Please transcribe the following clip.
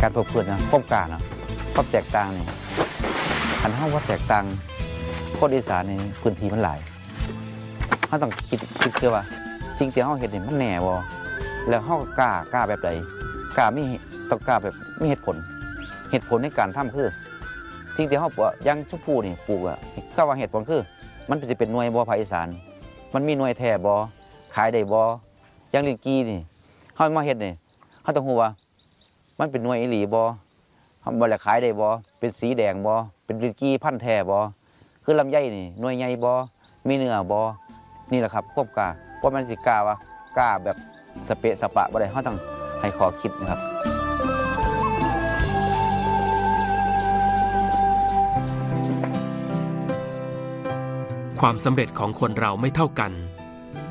การปลูกพืชนะความกล้านะความแตกต่างนี่คันเฮาว่าแตกต่างคนอีสานนี่พื้นที่มันหลายเฮาต้องคิดเกี่ยวว่าสิ่งที่เฮาเฮ็ดนี่มันแน่บ่แล้วเฮากล้าแบบใดกล้ามีต้องกล้าแบบมีเหตุผลในการทำคือสิ่งที่เฮาปลูกอย่างชมพู่นี่ปลูกอ่ะก็ว่าเหตุผลคือมันจะเป็นหน่วยบ่ภาคอีสานมันมีหน่วยแท้บ่ขายได้บ่อย่างลิ้นจี่นี่เฮามาเฮ็ดนี่เฮาต้องรู้ว่ามันเป็นหน่วยอีหลีบ่เฮาบ่ได้ขายได้บ่เป็นสีแดงบ่เป็นลิ้นจี่พันธุ์แท้บ่คือลำไยนี่หน่วยใหญ่บ่มีเนื้อบ่นี่แหละครับความกล้าว่ามันสิกล้าว่ากล้าแบบสเปะสปะบ่ได้เฮาต้องให้ขอคิดนะครับความสำเร็จของคนเราไม่เท่ากัน